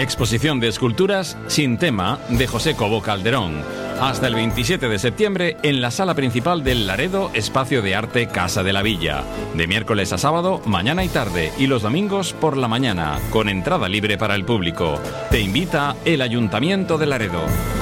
Exposición de esculturas sin tema de José Cobo Calderón. Hasta el 27 de septiembre en la sala principal del Laredo Espacio de Arte Casa de la Villa. De miércoles a sábado, mañana y tarde, y los domingos por la mañana, con entrada libre para el público. Te invita el Ayuntamiento de Laredo.